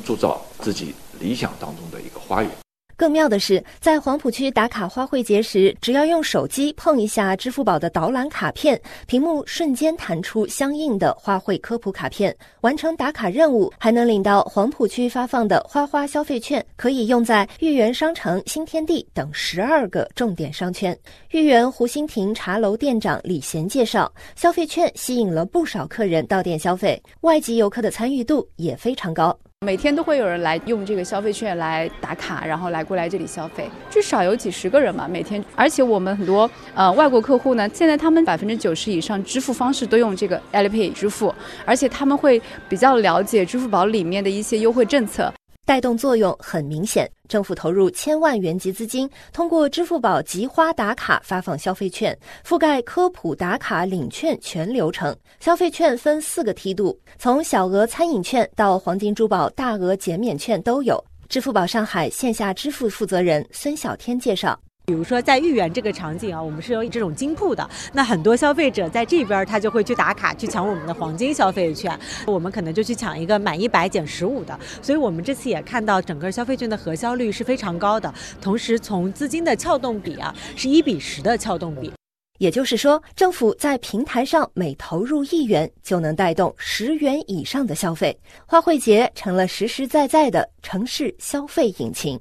能铸造自己理想当中的一个花园。 更妙的是，在黄浦区打卡花卉节时，只要用手机碰一下支付宝的导览卡片，屏幕瞬间弹出相应的花卉科普卡片，完成打卡任务，还能领到黄浦区发放的花消费券，可以用在豫园商城、新天地等12个重点商圈。豫园湖心亭茶楼店长李贤介绍，消费券吸引了不少客人到店消费，外籍游客的参与度也非常高。 每天都会有人来用这个消费券来打卡，然后过来这里消费，至少有几十个人嘛每天。而且我们很多外国客户呢，现在他们90%以上支付方式都用这个 Alipay 支付，而且他们会比较了解支付宝里面的一些优惠政策。 带动作用很明显，政府投入1000万元集资金，通过支付宝集花打卡发放消费券，覆盖科普打卡领券全流程。消费券分4个梯度，从小额餐饮券到黄金珠宝大额减免券都有。支付宝上海线下支付负责人孙小天介绍， 比如说在豫园这个场景啊，我们是有这种金铺的，那很多消费者在这边他就会去打卡，去抢我们的黄金消费券，我们可能就去抢一个满100减15的，所以我们这次也看到整个消费券的核销率是非常高的，同时从资金的撬动比啊是1:10的撬动比。 也就是说，政府在平台上每投入1元，就能带动10元以上的消费。花卉节成了实实在在的城市消费引擎。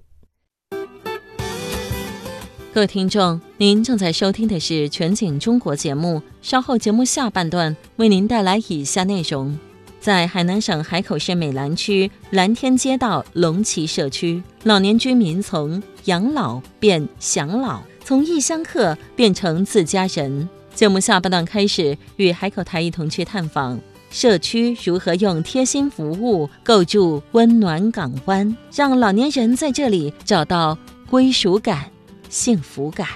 各位听众，您正在收听的是全景中国节目，稍后节目下半段为您带来以下内容。在海南省海口市美兰区蓝天街道龙旗社区，老年居民从养老变享老，从异乡客变成自家人。节目下半段开始，与海口台一同去探访社区如何用贴心服务构筑温暖港湾，让老年人在这里找到归属感、幸福感。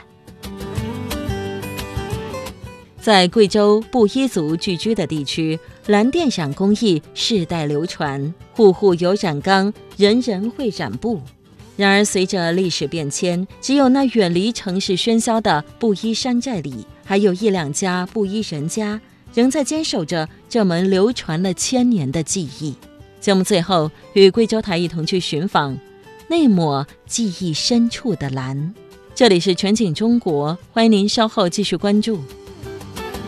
在贵州布依族聚居的地区，蓝靛染工艺世代流传，户户有染缸，人人会染布。然而随着历史变迁，只有那远离城市喧嚣的布依山寨里，还有1、2家布依人家仍在坚守着这门流传了1000年的技艺。节目最后与贵州台一同去寻访那抹记忆深处的蓝。这里是全景中国，欢迎您稍后继续关注。